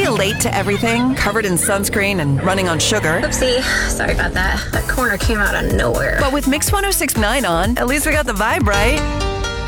of late to everything, covered in sunscreen and running on sugar. Oopsie. Sorry about that. That corner came out of nowhere. But with Mix 106.9 on, at least we got the vibe right.